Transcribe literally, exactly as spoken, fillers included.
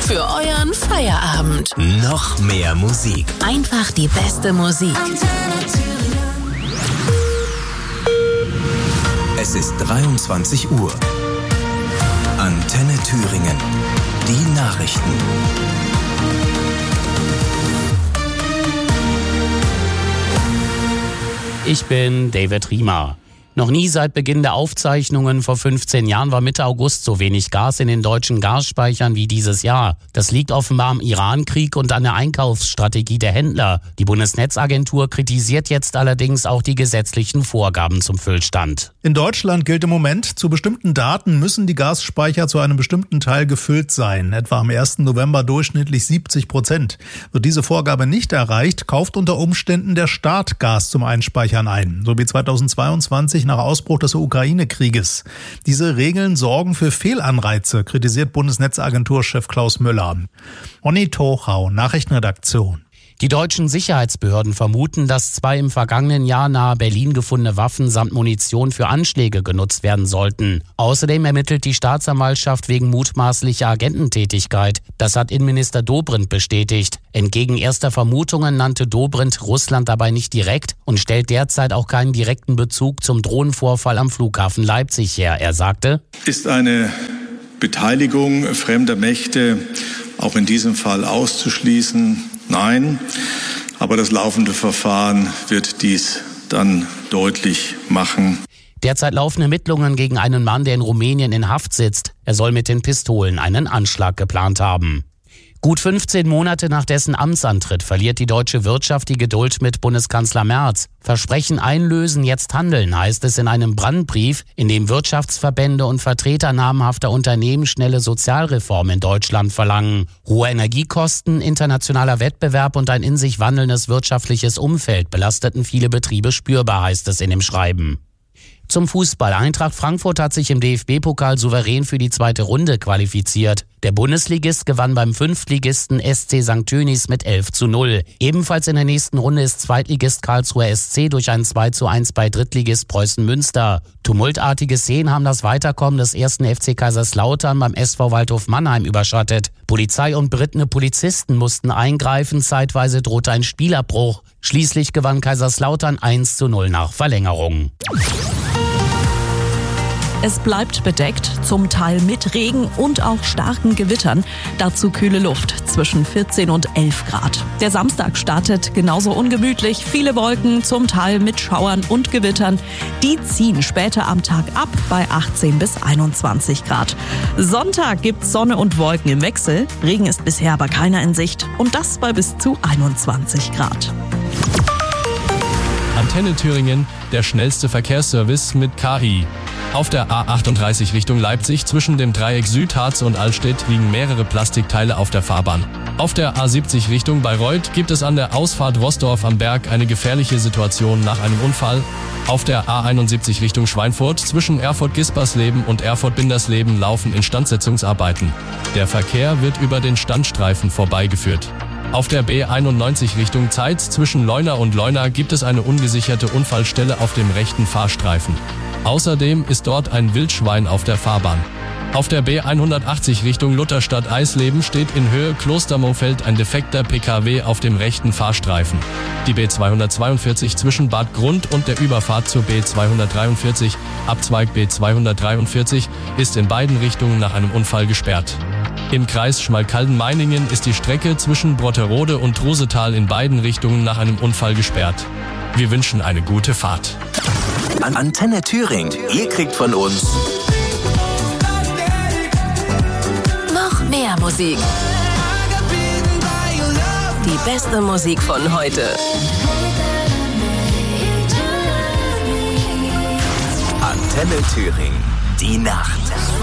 für euren Feierabend. Noch mehr Musik. Einfach die beste Musik. Es ist dreiundzwanzig Uhr. Antenne Thüringen. Die Nachrichten. Ich bin David Riemer. Noch nie seit Beginn der Aufzeichnungen vor fünfzehn Jahren war Mitte August so wenig Gas in den deutschen Gasspeichern wie dieses Jahr. Das liegt offenbar am Iran-Krieg und an der Einkaufsstrategie der Händler. Die Bundesnetzagentur kritisiert jetzt allerdings auch die gesetzlichen Vorgaben zum Füllstand. In Deutschland gilt im Moment, zu bestimmten Daten müssen die Gasspeicher zu einem bestimmten Teil gefüllt sein, etwa am ersten November durchschnittlich siebzig Prozent. Wird diese Vorgabe nicht erreicht, kauft unter Umständen der Staat Gas zum Einspeichern ein, so wie zweitausendzweiundzwanzig nach Ausbruch des Ukraine-Krieges. Diese Regeln sorgen für Fehlanreize, kritisiert Bundesnetzagenturchef Klaus Müller. Onni Tochau, Nachrichtenredaktion. Die deutschen Sicherheitsbehörden vermuten, dass zwei im vergangenen Jahr nahe Berlin gefundene Waffen samt Munition für Anschläge genutzt werden sollten. Außerdem ermittelt die Staatsanwaltschaft wegen mutmaßlicher Agententätigkeit. Das hat Innenminister Dobrindt bestätigt. Entgegen erster Vermutungen nannte Dobrindt Russland dabei nicht direkt und stellt derzeit auch keinen direkten Bezug zum Drohnenvorfall am Flughafen Leipzig her. Er sagte: Ist eine Beteiligung fremder Mächte auch in diesem Fall auszuschließen? Nein, aber das laufende Verfahren wird dies dann deutlich machen. Derzeit laufen Ermittlungen gegen einen Mann, der in Rumänien in Haft sitzt. Er soll mit den Pistolen einen Anschlag geplant haben. Gut fünfzehn Monate nach dessen Amtsantritt verliert die deutsche Wirtschaft die Geduld mit Bundeskanzler Merz. Versprechen einlösen, jetzt handeln, heißt es in einem Brandbrief, in dem Wirtschaftsverbände und Vertreter namhafter Unternehmen schnelle Sozialreformen in Deutschland verlangen. Hohe Energiekosten, internationaler Wettbewerb und ein in sich wandelndes wirtschaftliches Umfeld belasteten viele Betriebe spürbar, heißt es in dem Schreiben. Zum Fußball. Eintracht Frankfurt hat sich im D F B-Pokal souverän für die zweite Runde qualifiziert. Der Bundesligist gewann beim Fünftligisten S C Sankt Tönis mit elf zu null. Ebenfalls in der nächsten Runde ist Zweitligist Karlsruher S C durch ein zwei zu eins bei Drittligist Preußen Münster. Tumultartige Szenen haben das Weiterkommen des ersten F C Kaiserslautern beim S V Waldhof Mannheim überschattet. Polizei und berittene Polizisten mussten eingreifen, zeitweise drohte ein Spielabbruch. Schließlich gewann Kaiserslautern eins zu null nach Verlängerung. Es bleibt bedeckt, zum Teil mit Regen und auch starken Gewittern. Dazu kühle Luft zwischen vierzehn und elf Grad. Der Samstag startet genauso ungemütlich. Viele Wolken, zum Teil mit Schauern und Gewittern. Die ziehen später am Tag ab bei achtzehn bis einundzwanzig Grad. Sonntag gibt's Sonne und Wolken im Wechsel. Regen ist bisher aber keiner in Sicht. Und das bei bis zu einundzwanzig Grad. Antenne Thüringen, der schnellste Verkehrsservice mit K I. Auf der A achtunddreißig Richtung Leipzig zwischen dem Dreieck Südharz und Allstedt liegen mehrere Plastikteile auf der Fahrbahn. Auf der A siebzig Richtung Bayreuth gibt es an der Ausfahrt Roßdorf am Berg eine gefährliche Situation nach einem Unfall. Auf der A einundsiebzig Richtung Schweinfurt zwischen Erfurt-Gispersleben und Erfurt-Bindersleben laufen Instandsetzungsarbeiten. Der Verkehr wird über den Standstreifen vorbeigeführt. Auf der B einundneunzig Richtung Zeitz zwischen Leuna und Leuna gibt es eine ungesicherte Unfallstelle auf dem rechten Fahrstreifen. Außerdem ist dort ein Wildschwein auf der Fahrbahn. Auf der B hundertachtzig Richtung Lutherstadt-Eisleben steht in Höhe Klostermofeld ein defekter P K W auf dem rechten Fahrstreifen. Die B zweihundertzweiundvierzig zwischen Bad Grund und der Überfahrt zur B zweihundertdreiundvierzig, Abzweig B zweihundertdreiundvierzig, ist in beiden Richtungen nach einem Unfall gesperrt. Im Kreis Schmalkalden-Meiningen ist die Strecke zwischen Brotterode und Trusetal in beiden Richtungen nach einem Unfall gesperrt. Wir wünschen eine gute Fahrt. Antenne Thüringen. Ihr kriegt von uns Noch mehr Musik. Die beste Musik von heute. Antenne Thüringen. Die Nacht.